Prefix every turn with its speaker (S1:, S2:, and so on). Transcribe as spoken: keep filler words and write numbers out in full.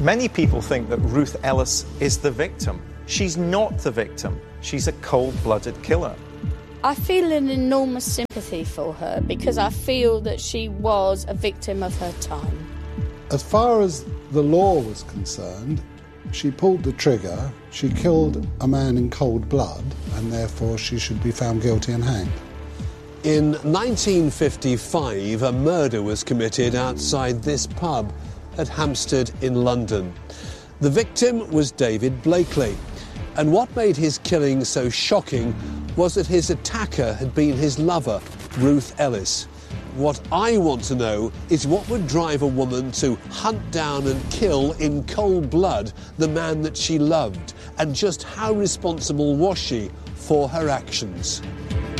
S1: Many people think that Ruth Ellis is the victim. She's not the victim. She's a cold-blooded killer.
S2: I feel an enormous sympathy for her because I feel that she was a victim of her time.
S3: As far as the law was concerned, she pulled the trigger, she killed a man in cold blood, and therefore she should be found guilty and hanged.
S4: In nineteen fifty-five, a murder was committed outside this pub at Hampstead in London. The victim was David Blakely, and what made his killing so shocking was that his attacker had been his lover, Ruth Ellis. What I want to know is what would drive a woman to hunt down and kill in cold blood the man that she loved, and just how responsible was she for her actions?